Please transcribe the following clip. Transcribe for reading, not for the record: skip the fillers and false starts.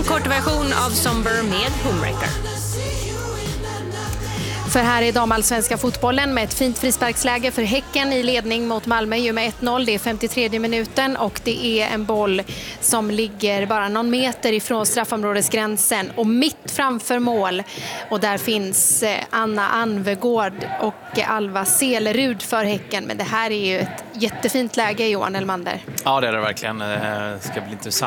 En kort version av Somber med Homewrecker. För här är damallsvenska fotbollen med ett fint frisparksläge för Häcken i ledning mot Malmö ju med 1-0. Det är 53 minuten och det är en boll som ligger bara någon meter ifrån straffområdesgränsen och mitt framför mål. Och där finns Anna Anvegård och Alva Selerud för Häcken. Men det här är ju ett jättefint läge, Johan Elmander. Ja, det är det verkligen. Det ska bli intressant